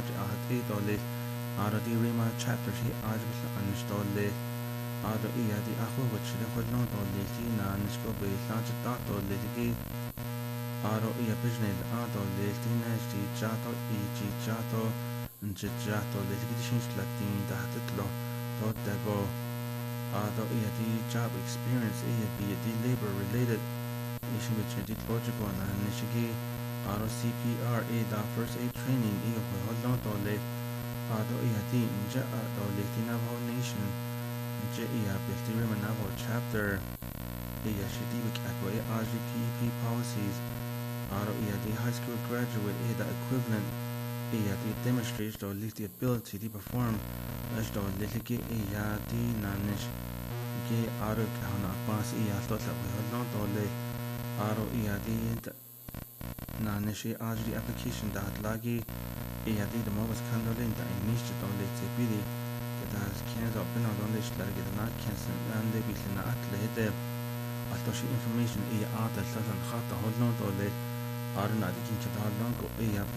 aj ahati dole ara di rima chapter hi aj bisla anish dole ara iya di akhu wachile khodno dole ti na nishko be launch ta dole di ara iya business a dole ti na sti chato i ji chato nje chato le di shin latin da hatlo dot da go ara iya di job experience iya bi di labor related issue which did logical na nishigi ara CPR da first aid training iyo hodno dole ara iya di nje dole ti na nation nje iya beltiri manavo chapter iya shidi wik ako RGPP policies ara iya di high school graduate da equivalent iya di demonstrates dole the ability to perform as dole ki iya di nanish ke ara kana pas iya totla hodno dole ara iya di nanish RG application da lagi iya di mobile kandolin da inish dole tbili das känns upp en annan läge den känns en det vill na atlete allt och information i att det så han har hållit något och det är när det inte har någon och